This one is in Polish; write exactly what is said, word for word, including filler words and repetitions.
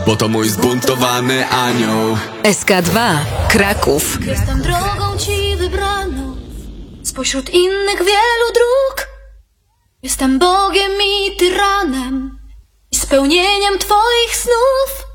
bo to mój zbuntowany anioł. S K dwa Kraków. Jestem drogą ci wybraną spośród innych wielu dróg. Jestem Bogiem i tyranem i spełnieniem twoich snów.